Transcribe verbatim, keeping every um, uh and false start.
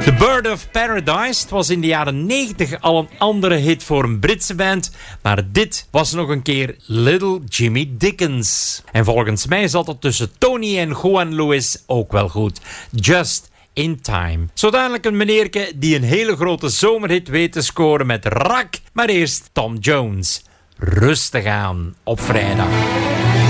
The Bird of Paradise was in de jaren negentig al een andere hit voor een Britse band, maar dit was nog een keer Little Jimmy Dickens. En volgens mij zat het tussen Tony en Juan Lewis ook wel goed. Just in Time. Zo dadelijk een meneerke die een hele grote zomerhit weet te scoren met Rak, maar eerst Tom Jones. Rustig aan op vrijdag.